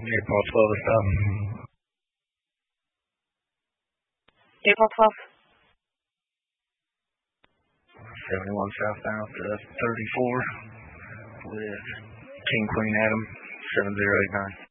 April 12 is up. April 12th. 71 southbound to 34 with King Queen Adam 7089.